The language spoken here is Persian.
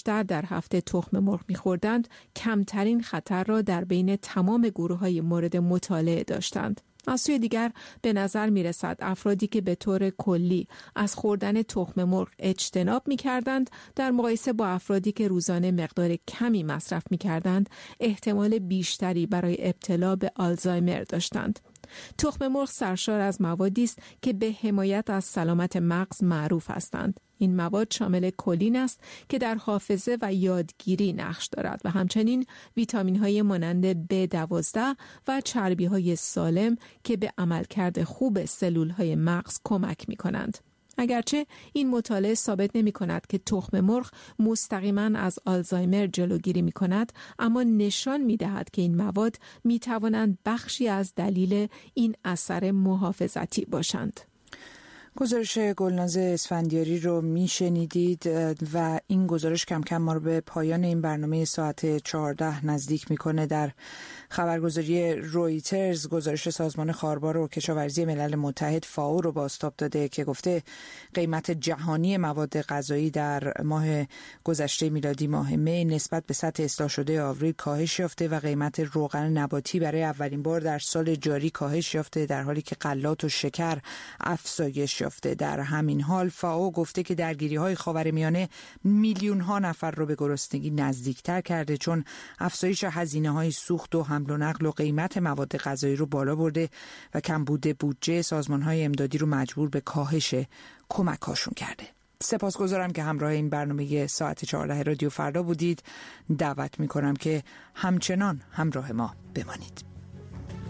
بیشتر در هفته تخم مرغ می‌خوردند، کمترین خطر را در بین تمام گروه‌های مورد مطالعه داشتند. از سوی دیگر به نظر می رسد افرادی که به طور کلی از خوردن تخم مرغ اجتناب می کردند در مقایسه با افرادی که روزانه مقدار کمی مصرف می کردند احتمال بیشتری برای ابتلا به آلزایمر داشتند. تخم مرغ سرشار از موادی است که به حمایت از سلامت مغز معروف هستند. این مواد شامل کلین است که در حافظه و یادگیری نقش دارد و همچنین ویتامین‌های مانند B12 و چربی‌های سالم که به عملکرد خوب سلول‌های مغز کمک می‌کنند. اگرچه این مطالعه ثابت نمی‌کند که تخم مرغ مستقیما از آلزایمر جلوگیری می‌کند، اما نشان می‌دهد که این مواد می‌توانند بخشی از دلیل این اثر محافظتی باشند. گزارش گلناز اسفندیاری رو میشنیدید و این گزارش کم کم ما رو به پایان این برنامه ساعت 14 نزدیک میکنه. در خبرگزاری رویترز گزارش سازمان خاربار و کشاورزی ملل متحد فائو رو بازتاب داده که گفته قیمت جهانی مواد غذایی در ماه گذشته میلادی ماه می نسبت به سطح اصلاح شده آوریل کاهش یافته و قیمت روغن نباتی برای اولین بار در سال جاری کاهش یافته، در حالی که غلات و شکر افزایش یافته. در همین حال فائو گفته که درگیری‌های خاورمیانه میلیون‌ها نفر رو به گرسنگی نزدیکتر کرده، چون افزایش هزینه‌های سوخت و حمل و نقل و قیمت مواد غذایی رو بالا برده و کمبود بودجه سازمان‌های امدادی رو مجبور به کاهش کمک‌هاشون کرده. سپاسگزارم که همراه این برنامه ساعت 14 رادیو فردا بودید. دعوت می‌کنم که همچنان همراه ما بمانید.